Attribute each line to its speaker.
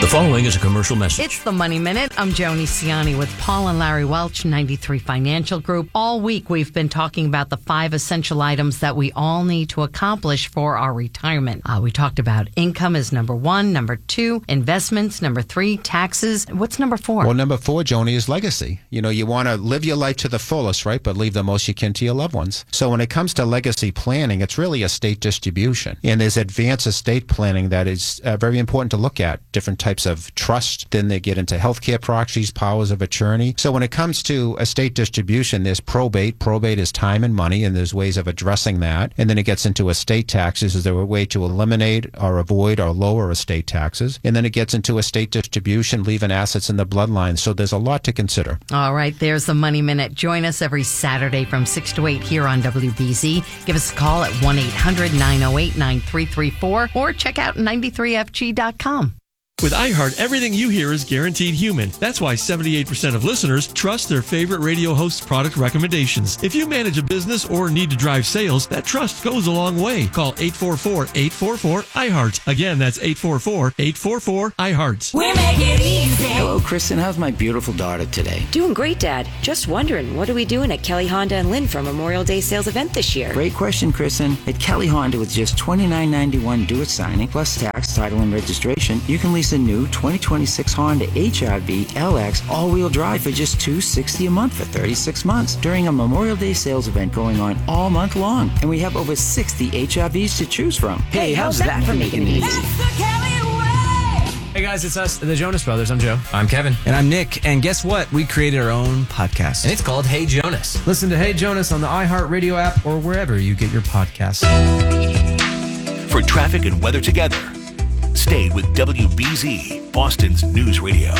Speaker 1: The following is a commercial message.
Speaker 2: It's the Money Minute. I'm Joni Ciani with Paul and Larry Welch, 93 Financial Group. All week we've been talking about the 5 essential items that we all need to accomplish for our retirement. We talked about income is number 1, number 2, investments, number 3, taxes. What's number 4?
Speaker 3: Well, number 4, Joni, is legacy. You know, you want to live your life to the fullest, right? But leave the most you can to your loved ones. So when it comes to legacy planning, it's really estate distribution. And there's advanced estate planning that is very important to look at. Different types of trust. Then they get into healthcare proxies, powers of attorney. So when it comes to estate distribution, there's probate. Probate is time and money, and there's ways of addressing that. And then it gets into estate taxes. Is there a way to eliminate or avoid or lower estate taxes? And then it gets into estate distribution, leaving assets in the bloodline. So there's a lot to consider.
Speaker 2: All right, there's the Money Minute. Join us every Saturday from 6 to 8 here on WBZ. Give us a call at 1-800-908-9334 or check out 93FG.com.
Speaker 4: With iHeart, everything you hear is guaranteed human. That's why 78% of listeners trust their favorite radio host's product recommendations. If you manage a business or need to drive sales, that trust goes a long way. Call 844-844-iHeart. Again, that's 844-844-iHeart.
Speaker 5: We make it easy.
Speaker 6: Hello, Kristen. How's my beautiful daughter today?
Speaker 7: Doing great, Dad. Just wondering, what are we doing at Kelly Honda and Lynn for a Memorial Day sales event this year?
Speaker 6: Great question, Kristen. At Kelly Honda, with just $29.91 due at signing, plus tax, title, and registration, you can lease a new 2026 Honda HR-V LX all-wheel drive for just $260 a month for 36 months during a Memorial Day sales event going on all month long. And we have over 60 HR-Vs to choose from. Hey, how's that for making it easy?
Speaker 5: That's the Kelly way.
Speaker 8: Hey guys, it's us, the Jonas Brothers. I'm Joe.
Speaker 9: I'm Kevin.
Speaker 8: And I'm Nick. And guess what? We created our own podcast.
Speaker 9: And it's called Hey Jonas.
Speaker 8: Listen to Hey Jonas on the iHeartRadio app or wherever you get your podcasts.
Speaker 10: For traffic and weather together, stay with WBZ, Boston's News Radio.